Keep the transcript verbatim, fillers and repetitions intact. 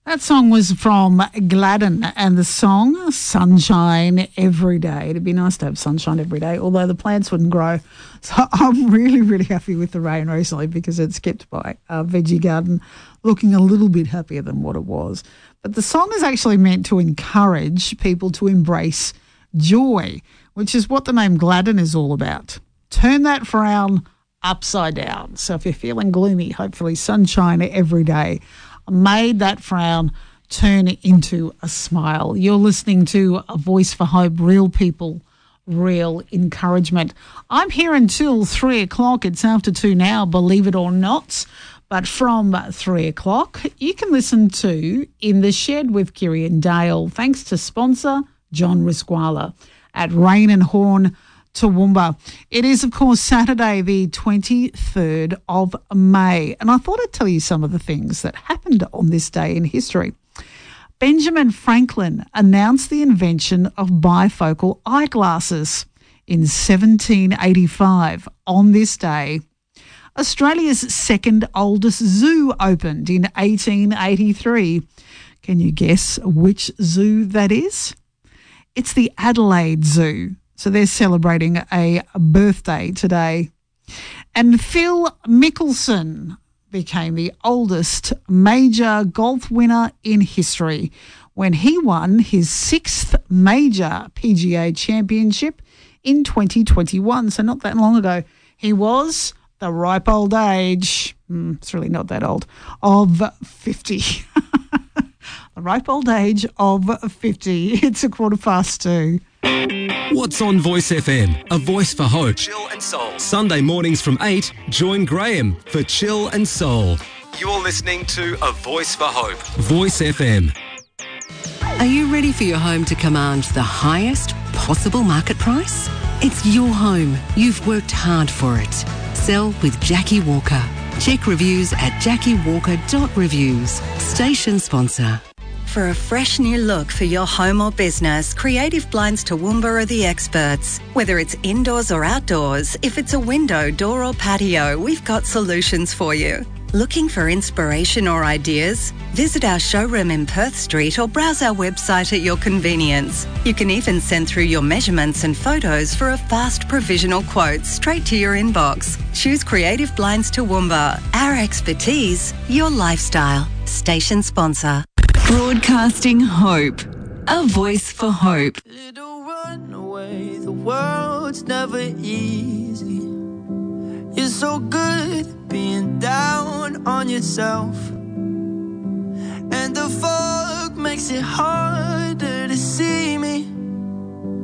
That song was from Gladden and the song Sunshine Every Day. It'd be nice to have sunshine every day, although the plants wouldn't grow. So I'm really, really happy with the rain recently because it's kept my uh, veggie garden looking a little bit happier than what it was. But the song is actually meant to encourage people to embrace joy, which is what the name Gladden is all about. Turn that frown upside down. So if you're feeling gloomy, hopefully sunshine every day made that frown turn into a smile. You're listening to A Voice for Hope, real people, real encouragement. I'm here until three o'clock. It's after two now, believe it or not. But from three o'clock, you can listen to In the Shed with Kiri and Dale, thanks to sponsor John Risquala at Rain and Horn, Toowoomba. It is, of course, Saturday, the twenty-third of May, and I thought I'd tell you some of the things that happened on this day in history. Benjamin Franklin announced the invention of bifocal eyeglasses in seventeen eighty-five. On this day, Australia's second oldest zoo opened in eighteen eighty-three. Can you guess which zoo that is? It's the Adelaide Zoo. So they're celebrating a birthday today. And Phil Mickelson became the oldest major golf winner in history when he won his sixth major P G A championship in twenty twenty-one. So not that long ago. He was the ripe old age, mm, it's really not that old, of fifty. The ripe old age of fifty. It's a quarter past two. What's on Voice F M? A voice for hope. Chill and Soul. Sunday mornings from eight, join Graham for Chill and Soul. You're listening to A Voice for Hope. Voice F M. Are you ready for your home to command the highest possible market price? It's your home. You've worked hard for it. Sell with Jackie Walker. Check reviews at jackie walker dot reviews. Station sponsor. For a fresh new look for your home or business, Creative Blinds Toowoomba are the experts. Whether it's indoors or outdoors, if it's a window, door or patio, we've got solutions for you. Looking for inspiration or ideas? Visit our showroom in Perth Street or browse our website at your convenience. You can even send through your measurements and photos for a fast provisional quote straight to your inbox. Choose Creative Blinds Toowoomba. Our expertise, your lifestyle. Station sponsor. Broadcasting hope. A voice for hope. Little runaway, the world's never easy. You're so good at being down on yourself, and the fog makes it hard